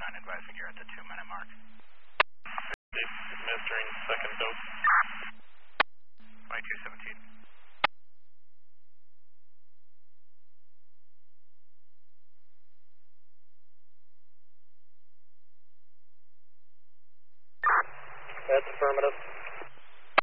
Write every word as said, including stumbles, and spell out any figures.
nine, advising you're at the two minute mark. Administering second dose. twenty-two seventeen. That's affirmative.